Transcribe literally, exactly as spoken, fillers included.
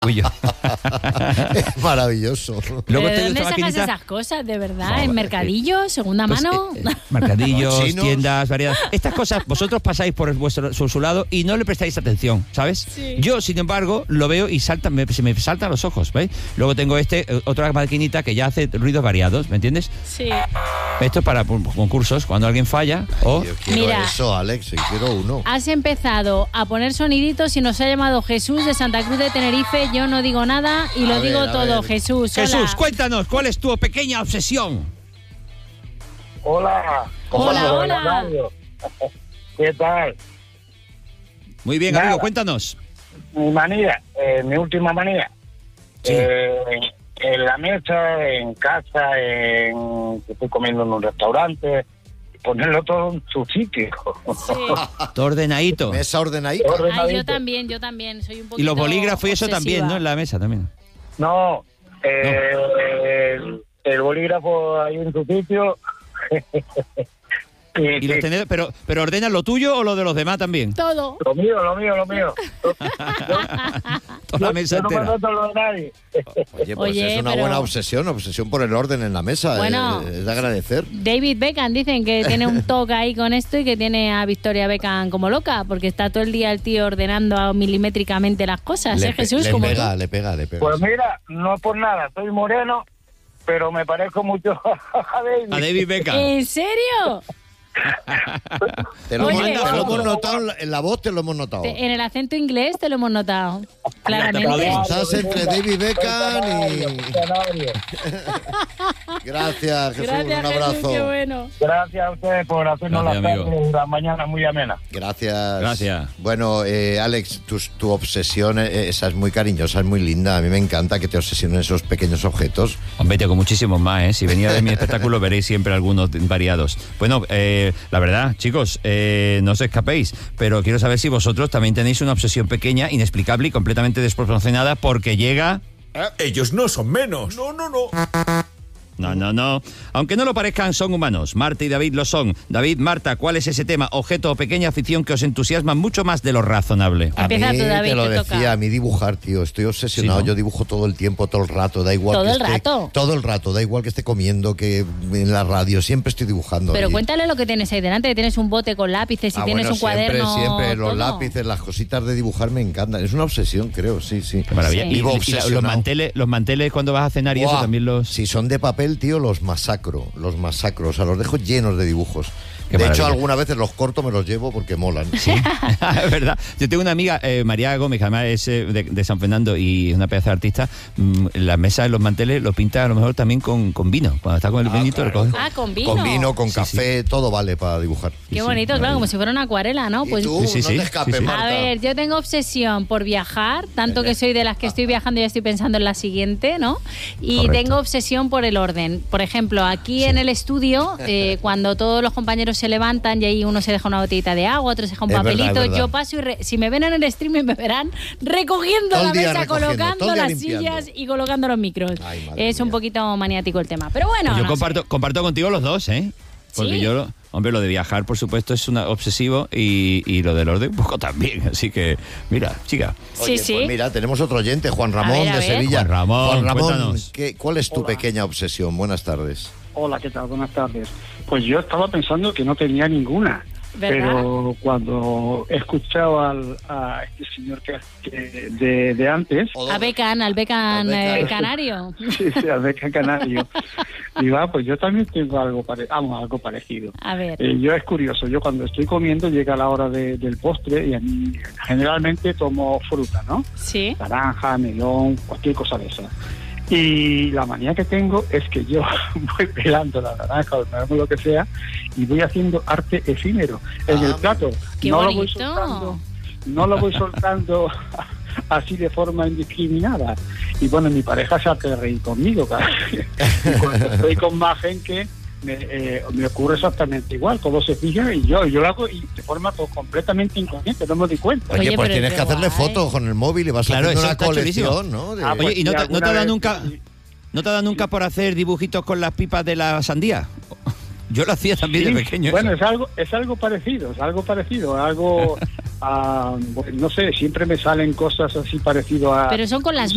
cuyo. Es maravilloso. Luego ¿de dónde sacas maquinita? Esas cosas, de verdad? No, ¿en mercadillos, eh, segunda pues, mano? Eh, eh, mercadillos, tiendas, variadas. Estas cosas, vosotros pasáis por vuestro su, su lado y no le prestáis atención, ¿sabes? Sí. Yo, sin embargo, lo veo y salta, me, se me saltan los ojos, ¿veis? Luego tengo este, otra maquinita que ya hace ruidos variados, ¿me entiendes? Sí. Esto es para concursos, cuando alguien falla. O... Yo quiero Mira, eso, Alex, yo quiero uno. Has empezado a poner soniditos y nos ha llamado Jesús de Santa Cruz de Tenerife. Yo no digo nada y lo a digo ver, todo. Ver. Jesús, Jesús, hola. Cuéntanos, ¿cuál es tu pequeña obsesión? Hola. Hola, hola. ¿Qué tal? Muy bien, Nada. amigo, cuéntanos. Mi manía, eh, mi última manía. Sí. Eh, en la mesa, en casa, en estoy comiendo en un restaurante, ponerlo todo en su sitio. Sí. Todo ordenadito. Mesa ordenadita. Ah, yo también, yo también. Soy un poquito y los bolígrafos y eso obsesiva. también, ¿no? En la mesa también. No, eh, no. El, el bolígrafo ahí en su sitio. Sí, ¿Y sí. los tenedores, pero, pero ordenas lo tuyo o lo de los demás también? Todo. Lo mío, lo mío, lo mío. Toda la mesa yo, yo entera. no me noto lo de nadie. Oye, pues Oye, es una pero... buena obsesión, obsesión por el orden en la mesa. Bueno, es, es de agradecer. David Beckham dicen que tiene un toque ahí con esto y que tiene a Victoria Beckham como loca, porque está todo el día el tío ordenando milimétricamente las cosas, le, ¿eh, Jesús? Le como pega, tú. le pega, le pega. Pues mira, no es por nada, soy moreno, pero me parezco mucho a David. A David Beckham. ¿En serio? Te lo, Oye, hemos, te lo hemos notado, en la voz te lo hemos notado. Te, en el acento inglés te lo hemos notado, claramente. Estás entre David Beckham y... Gracias, Jesús, Gracias, un abrazo. Jesús, qué bueno. Gracias a ustedes por hacernos Gracias, la amigo. tarde, la mañana muy amena. Gracias. Gracias. Bueno, eh, Alex, tu, tu obsesión, eh, esa es muy cariñosa, es muy linda. A mí me encanta que te obsesionen esos pequeños objetos. Hombre, tengo muchísimos más, ¿eh? Si venía a ver mi espectáculo veréis siempre algunos variados. Bueno, eh, la verdad, chicos, eh, no os escapéis, pero quiero saber si vosotros también tenéis una obsesión pequeña, inexplicable y completamente desproporcionada porque llega... ¿Eh? Ellos no son menos. No, no, no. No, no, no. Aunque no lo parezcan, son humanos. Marta y David lo son. David, Marta, ¿cuál es ese tema, objeto o pequeña afición que os entusiasma mucho más de lo razonable? A Empieza mí, tú, David, te lo te decía, toca. a mí dibujar, tío. Estoy obsesionado. Sí, ¿no? Yo dibujo todo el tiempo, todo el rato. Da igual ¿Todo que el esté, rato? Todo el rato. Da igual que esté comiendo, que en la radio. Siempre estoy dibujando. Pero y... cuéntale lo que tienes ahí delante, que tienes un bote con lápices y ah, tienes bueno, un cuaderno. Siempre, siempre. Los todo. lápices, las cositas de dibujar me encantan. Es una obsesión, creo, sí, sí. Qué maravilla. Sí. Y, Vivo y la- obsesionado. los manteles, los manteles cuando vas a cenar y Buah, eso también los... Si son de papel, tío, los masacro. Los masacro. O sea, los dejo llenos de dibujos. Qué de maravilla. hecho, algunas veces los corto, me los llevo porque molan. Sí, es verdad. Yo tengo una amiga, eh, María Gómez, que además es eh, de, de San Fernando y es una pedazo de artista. Mm, las mesas de los manteles lo pinta a lo mejor también con, con vino. Cuando está con el Ah, vinito, claro. lo coge. Ah, con vino. Con vino, con Sí, café, todo vale para dibujar. Qué Sí, bonito, sí, claro, como maravilla. si fuera una acuarela, ¿no? Y Pues tú, Sí, sí, no sí, te escapes, sí, sí. Marta. a ver, yo tengo obsesión por viajar, tanto que soy de las que estoy viajando y ya estoy pensando en la siguiente, ¿no? Y Correcto. tengo obsesión por el orden. Por ejemplo, aquí en el estudio, eh, cuando todos los compañeros se levantan y ahí uno se deja una botellita de agua, otro se deja un Es verdad, papelito, es verdad. yo paso y re- si me ven en el streaming me verán recogiendo Todo el la día mesa, recogiendo, colocando todo el día las limpiando. sillas y colocando los micros. Ay, madre Es un mía. poquito maniático el tema. Pero bueno, Pues yo no comparto, sé. comparto contigo los dos, ¿eh? Porque ¿Sí? yo, hombre, lo de viajar, por supuesto, es una obsesivo y, y lo del orden un poco también. Así que, mira, chica. Oye, Sí, sí. pues mira, tenemos otro oyente, Juan A Ramón ver, a de ver. Sevilla. Juan Ramón, Juan Ramón, cuéntanos. ¿qué, ¿cuál es tu Hola. pequeña obsesión? Buenas tardes. Hola, ¿qué tal? Buenas tardes. Pues yo estaba pensando que no tenía ninguna. ¿Verdad? Pero cuando he escuchado al, a este señor que, que de, de antes, A Beckham, al Beckham, Al Beckham. eh, canario. sí, sí, al Beckham Canario, y va, pues yo también tengo algo, pare, vamos, algo parecido. A ver. Eh, yo es curioso, yo cuando estoy comiendo llega la hora de- del postre y a mí generalmente tomo fruta, ¿no? Sí. Naranja, melón, cualquier cosa de esa. Y la manía que tengo es que yo voy pelando la naranja o el melón, lo que sea, y voy haciendo arte efímero en Ah, el plato. qué no lo voy bonito. soltando, no lo voy soltando así de forma indiscriminada. Y bueno, mi pareja se hace reír conmigo, claro. Y cuando estoy con más gente me, eh, me ocurre exactamente igual, todo se fija y yo, yo lo hago y de forma pues, completamente inconsciente, no me doy cuenta. Oye, Oye, pues pero tienes qué que hacerle guay. fotos con el móvil y vas Claro, haciendo eso una está colección, ¿no? De- Ah, pues, Oye, ¿y no si te, no te alguna ha dado vez- nunca, no te ha dado nunca por hacer dibujitos con las pipas de la sandía? Yo lo hacía también Sí, de pequeño. bueno, eso. es algo, es algo parecido, es algo parecido, algo, ah, bueno, no sé, siempre me salen cosas así parecido a... Pero son con las